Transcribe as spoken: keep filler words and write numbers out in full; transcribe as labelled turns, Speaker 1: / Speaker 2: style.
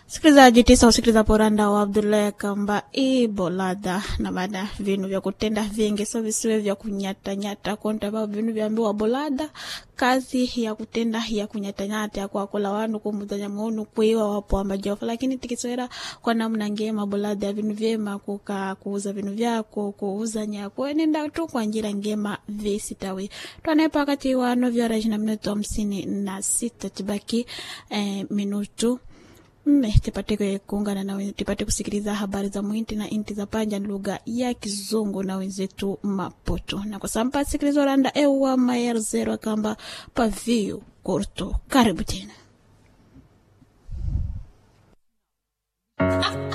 Speaker 1: Sikilizaji tisa usikiliza poranda wa Abdullah kamba ibolada na baada vinu vya kutenda vingi so visiwe vya kunyata nyata konta ba vinu vya ambiwa bolada kazi ya kutenda ya kunyata nyata ya kwa kula wanu kumudanya muonu kuiwa wapo ambajofa lakini tikiswera kwa namna ngema bolada vinu vyema kuka kuuza vinu vyako kuuza nyako nenda tu kwa njira ngema visitawi tuanepa kati wano vya rajina minuto hamsini na sita tibaki eh, minutu mme tupate kuungana na tupate kusikiliza habari za muinti na inti za panja lugha ya Kizungu na wenzetu Maputo na kwa sampa sikilizo randa ewa mayer zero kamba pavio korto karibu tena.